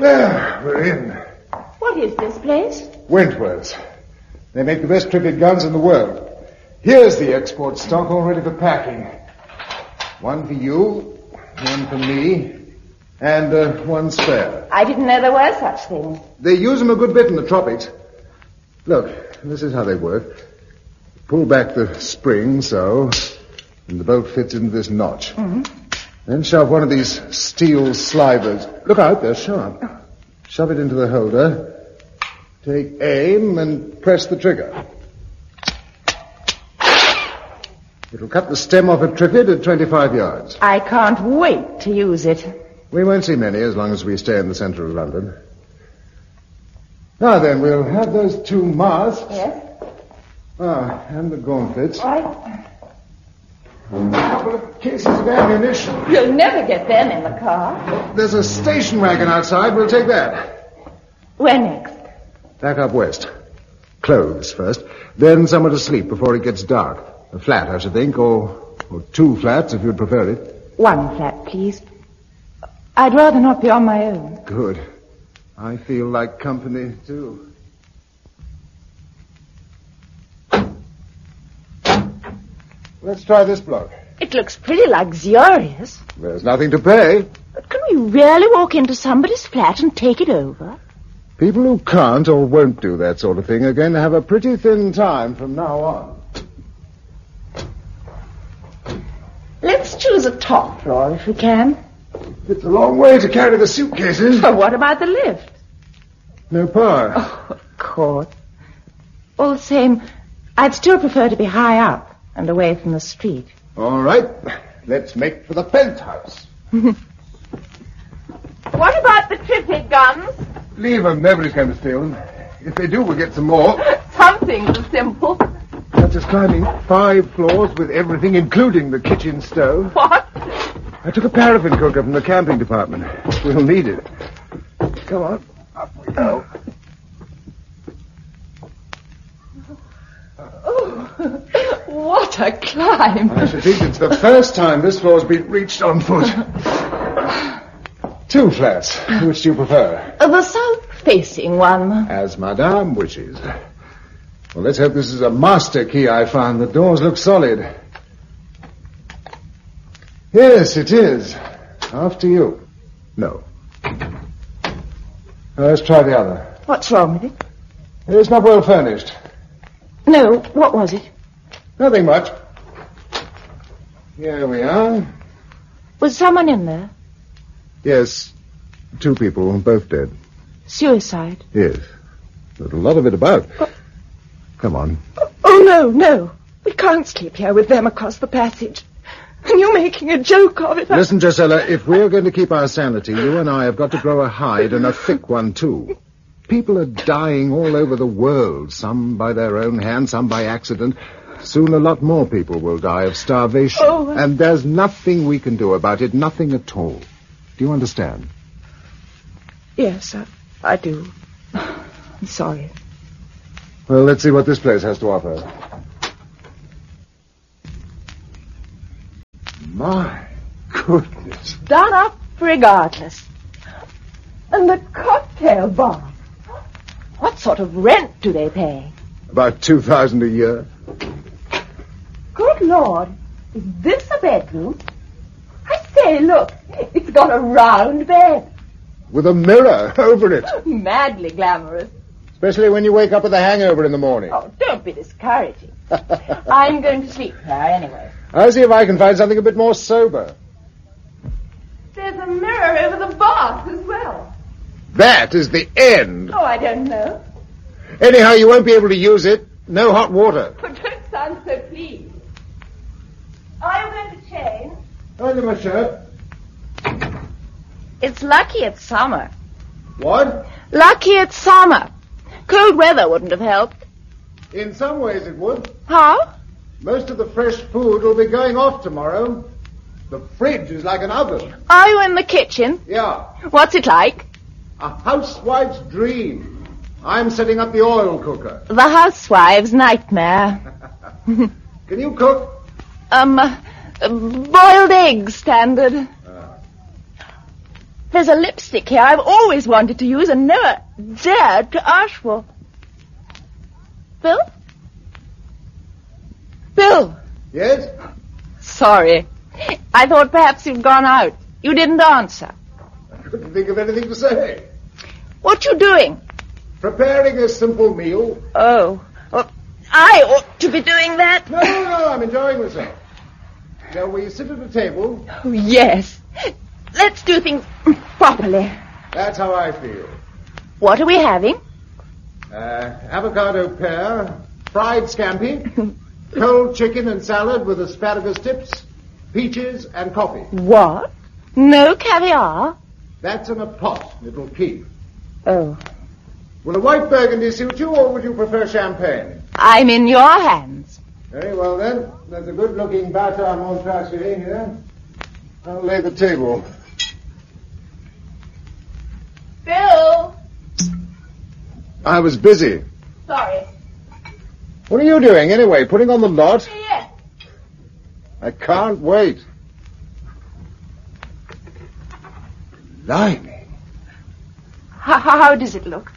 There, we're in. What is this place? Wentworth's. They make the best tripod guns in the world. Here's the export stock all ready for packing. One for you, one for me, and one spare. I didn't know there were such things. They use them a good bit in the tropics. Look, this is how they work. Pull back the spring, so, and the bolt fits into this notch. Mm-hmm. Then shove one of these steel slivers. Look out, they're sharp. Shove it into the holder. Take aim and press the trigger. It'll cut the stem off a tripod at 25 yards. I can't wait to use it. We won't see many as long as we stay in the centre of London. Now then, we'll have those two masks. Yes? And the gauntlets. Right. A couple of cases of ammunition. You'll never get them in the car. There's a station wagon outside. We'll take that. Where next? Back up west. Clothes first. Then somewhere to sleep before it gets dark. A flat, I should think, or two flats if you'd prefer it. One flat, please. I'd rather not be on my own. Good. I feel like company, too. Let's try this block. It looks pretty luxurious. There's nothing to pay. But can we really walk into somebody's flat and take it over? People who can't or won't do that sort of thing are going to have a pretty thin time from now on. Let's choose a top floor if we can. It's a long way to carry the suitcases. But what about the lift? No power. Oh, of course. All the same, I'd still prefer to be high up and away from the street. All right. Let's make for the penthouse. What about the tripod guns? Leave them. Nobody's going to steal them. If they do, we'll get some more. Some things are simple. That's just climbing 5 floors with everything, including the kitchen stove. What? I took a paraffin cooker from the camping department. We'll need it. Come on. Up we go. Oh, what a climb. I should think it's the first time this floor's been reached on foot. 2 flats. Which do you prefer? The south-facing one. As Madame wishes. Well, let's hope this is a master key I found. The doors look solid. Yes, it is. After you. No. Let's try the other. What's wrong with it? It's not well furnished. No, what was it? Nothing much. Here we are. Was someone in there? Yes. 2 people, both dead. Suicide? Yes. There's a lot of it about. Come on. Oh, no. We can't sleep here with them across the passage. And you're making a joke of it. Listen, Gisela, if we're going to keep our sanity, you and I have got to grow a hide, and a thick one, too. People are dying all over the world, some by their own hand, some by accident. Soon a lot more people will die of starvation. Oh. And there's nothing we can do about it, nothing at all. Do you understand? Yes, I do. I'm sorry. Well, let's see what this place has to offer. My goodness. Done up regardless. And the cocktail bar. What sort of rent do they pay? About 2,000 a year. Good Lord. Is this a bedroom? I say, look. It's got a round bed. With a mirror over it. Madly glamorous. Especially when you wake up with a hangover in the morning. Oh, don't be discouraging. I'm going to sleep there anyway. I'll see if I can find something a bit more sober. There's a mirror over the bath as well. That is the end. Oh, I don't know. Anyhow, you won't be able to use it. No hot water. Oh, don't sound so pleased. Are you going to change? Under my shirt. It's lucky it's summer. What? Lucky it's summer. Cold weather wouldn't have helped. In some ways it would. How? Most of the fresh food will be going off tomorrow. The fridge is like an oven. Are you in the kitchen? Yeah. What's it like? A housewife's dream. I'm setting up the oil cooker. The housewife's nightmare. Can you cook? Boiled eggs, standard. There's a lipstick here I've always wanted to use and never dared to ask for. Bill? Bill! Yes? Sorry. I thought perhaps you'd gone out. You didn't answer. I couldn't think of anything to say. What you doing? Preparing a simple meal. Oh. Well, I ought to be doing that. No, I'm enjoying myself. Shall we sit at a table? Oh, yes. Let's do things properly. That's how I feel. What are we having? Avocado pear, fried scampi, cold chicken and salad with asparagus tips, peaches and coffee. What? No caviar? That's in a pot. It'll keep. Oh. Will a white burgundy suit you, or would you prefer champagne? I'm in your hands. Very well, then. There's a good-looking batter Montrachet here. I'll lay the table. Bill! I was busy. Sorry. What are you doing, anyway? Putting on the lot? Yes. I can't wait. Blimey. How does it look?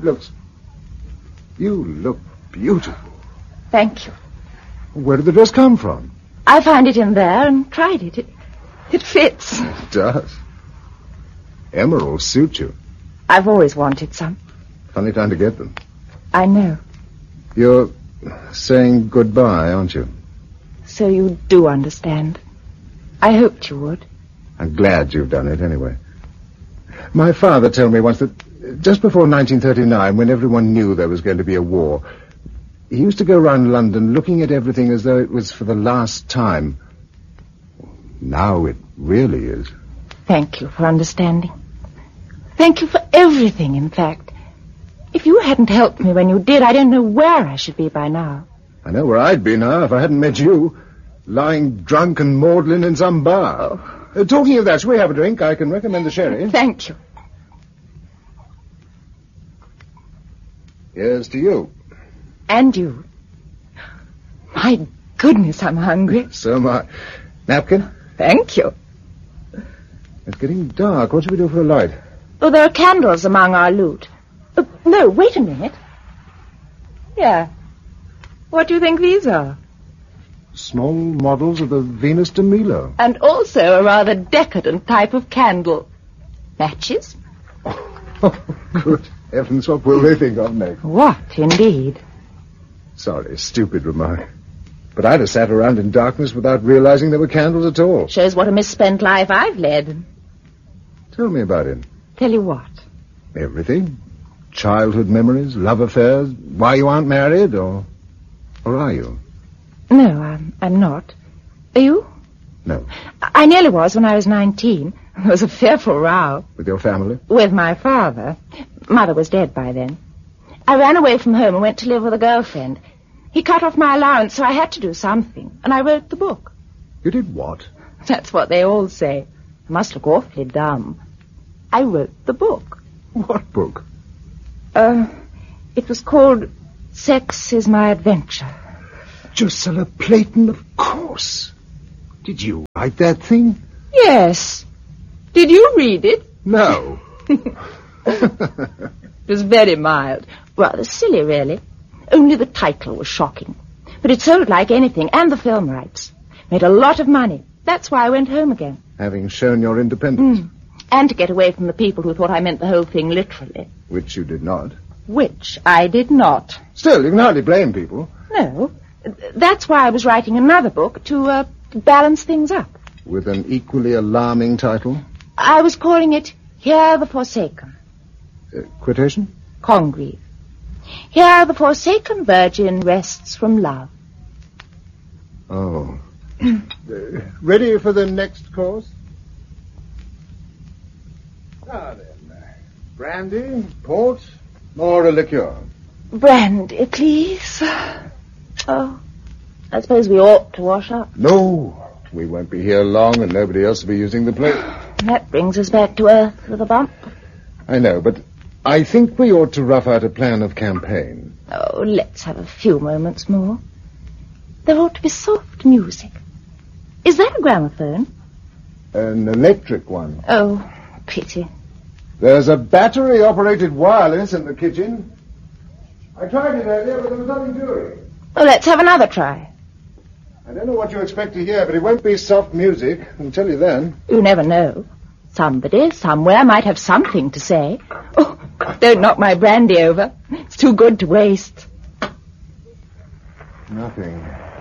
You look beautiful. Thank you. Where did the dress come from? I found it in there and tried it. It fits. It does. Emeralds suit you. I've always wanted some. Funny time to get them. I know. You're saying goodbye, aren't you? So you do understand. I hoped you would. I'm glad you've done it, anyway. My father told me once that just before 1939, when everyone knew there was going to be a war, he used to go around London looking at everything as though it was for the last time. Now it really is. Thank you for understanding. Thank you for everything, in fact. If you hadn't helped me when you did, I don't know where I should be by now. I know where I'd be now if I hadn't met you, lying drunk and maudlin in some bar. Oh. Talking of that, shall we have a drink? I can recommend the sherry. Thank you. Here's to you. And you. My goodness, I'm hungry. So am I. Napkin? Thank you. It's getting dark. What shall we do for a light? Oh, there are candles among our loot. No, wait a minute. Yeah. What do you think these are? Small models of the Venus de Milo. And also a rather decadent type of candle. Matches? Oh, good heavens, what will they think of next? What, indeed? Sorry, stupid remark. But I'd have sat around in darkness without realizing there were candles at all. Shows what a misspent life I've led. Tell me about it. Tell you what? Everything. Childhood memories, love affairs, why you aren't married, or are you? No, I'm not. Are you? No. I nearly was when I was 19. There was a fearful row. With your family? With my father. Mother was dead by then. I ran away from home and went to live with a girlfriend. He cut off my allowance, so I had to do something, and I wrote the book. You did what? That's what they all say. I must look awfully dumb. I wrote the book. What book? It was called Sex is My Adventure. Drusilla Playton, of course. Did you write that thing? Yes. Did you read it? No. It was very mild. Rather silly, really. Only the title was shocking. But it sold like anything, and the film rights. Made a lot of money. That's why I went home again. Having shown your independence. And to get away from the people who thought I meant the whole thing literally. Which you did not. Which I did not. Still, you can hardly blame people. No. That's why I was writing another book, to balance things up. With an equally alarming title? I was calling it Here the Forsaken. Quotation? Congreve. Here the forsaken virgin rests from love. Oh. Ready for the next course? Now then. Brandy, port, or a liqueur? Brandy, please. Oh, I suppose we ought to wash up. No, we won't be here long and nobody else will be using the place. That brings us back to earth with a bump. I know, but I think we ought to rough out a plan of campaign. Oh, let's have a few moments more. There ought to be soft music. Is that a gramophone? An electric one. Oh, pity. There's a battery-operated wireless in the kitchen. I tried it earlier, but there was nothing doing. Well, let's have another try. I don't know what you expect to hear, but it won't be soft music. I can tell you then. You never know. Somebody, somewhere, might have something to say. Oh, don't knock my brandy over. It's too good to waste. Nothing.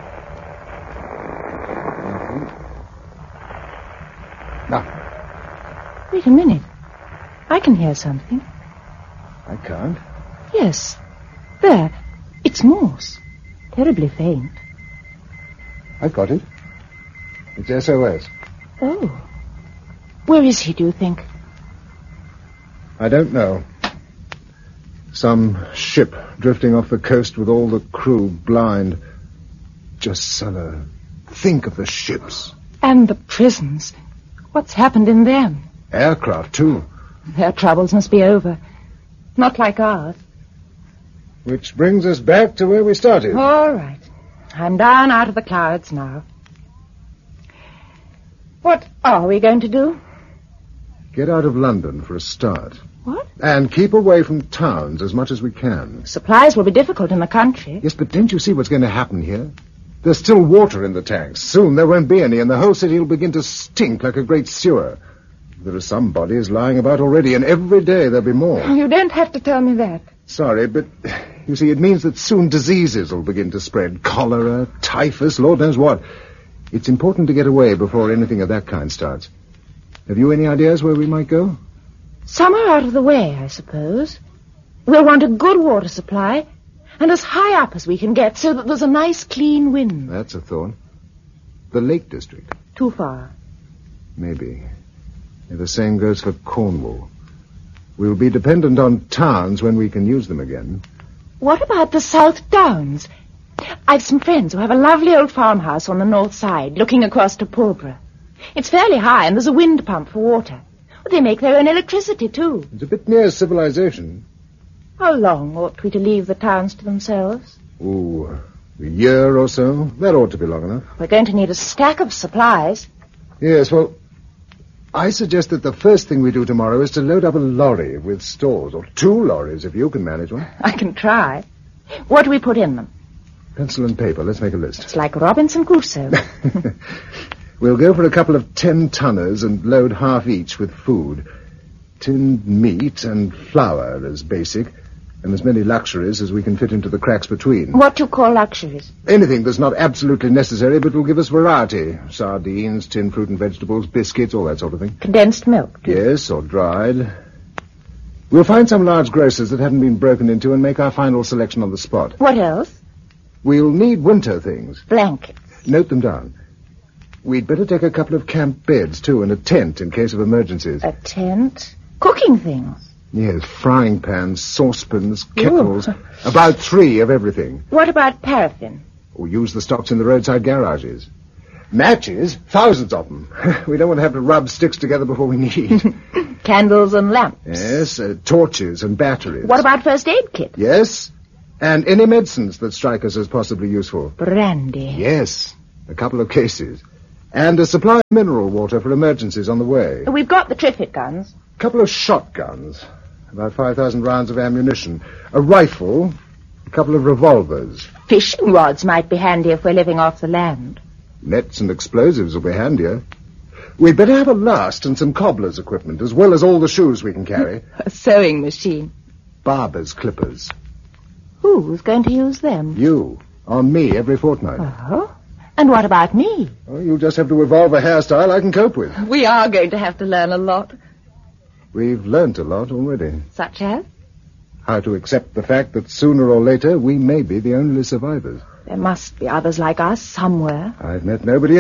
Now. Wait a minute. I can hear something. I can't. Yes. There. It's Morse. Terribly faint. I've got it. It's SOS. Oh. Where is he, do you think? I don't know. Some ship drifting off the coast with all the crew blind. Gisela, think of the ships. And the prisons. What's happened in them? Aircraft, too. Their troubles must be over. Not like ours. Which brings us back to where we started. All right. I'm down out of the clouds now. What are we going to do? Get out of London for a start. What? And keep away from towns as much as we can. Supplies will be difficult in the country. Yes, but don't you see what's going to happen here? There's still water in the tanks. Soon there won't be any, and the whole city will begin to stink like a great sewer. There are some bodies lying about already, and every day there'll be more. You don't have to tell me that. Sorry, but you see, it means that soon diseases will begin to spread. Cholera, typhus, Lord knows what. It's important to get away before anything of that kind starts. Have you any ideas where we might go? Somewhere out of the way, I suppose. We'll want a good water supply, and as high up as we can get, so that there's a nice, clean wind. That's a thought. The Lake District. Too far. Maybe. The same goes for Cornwall. We'll be dependent on towns when we can use them again. What about the South Downs? I've some friends who have a lovely old farmhouse on the north side, looking across to Pulborough. It's fairly high, and there's a wind pump for water. They make their own electricity, too. It's a bit near civilization. How long ought we to leave the towns to themselves? Oh, a year or so. That ought to be long enough. We're going to need a stack of supplies. Yes, well, I suggest that the first thing we do tomorrow is to load up a lorry with stores, or 2 lorries if you can manage one. I can try. What do we put in them? Pencil and paper. Let's make a list. It's like Robinson Crusoe. We'll go for a couple of 10-tonners and load half each with food. Tinned meat and flour as basic, and as many luxuries as we can fit into the cracks between. What do you call luxuries? Anything that's not absolutely necessary but will give us variety. Sardines, tinned fruit and vegetables, biscuits, all that sort of thing. Condensed milk, too. Yes, or dried. We'll find some large grocers that haven't been broken into and make our final selection on the spot. What else? We'll need winter things. Blankets. Note them down. We'd better take a couple of camp beds, too, and a tent in case of emergencies. A tent? Cooking things. Yes, frying pans, saucepans, kettles. About 3 of everything. What about paraffin? Or use the stocks in the roadside garages. Matches? Thousands of them. We don't want to have to rub sticks together before we need. Candles and lamps. Yes, torches and batteries. What about first aid kit? Yes, and any medicines that strike us as possibly useful. Brandy. Yes, a couple of cases. And a supply of mineral water for emergencies on the way. We've got the Triffitt guns. A couple of shotguns. About 5,000 rounds of ammunition. A rifle. A couple of revolvers. Fishing rods might be handy if we're living off the land. Nets and explosives will be handier. We'd better have a last and some cobbler's equipment, as well as all the shoes we can carry. A sewing machine. Barber's clippers. Who's going to use them? You. On me every fortnight. Oh? And what about me? Oh, you'll just have to evolve a hairstyle I can cope with. We are going to have to learn a lot. We've learnt a lot already. Such as? How to accept the fact that sooner or later we may be the only survivors. There must be others like us somewhere. I've met nobody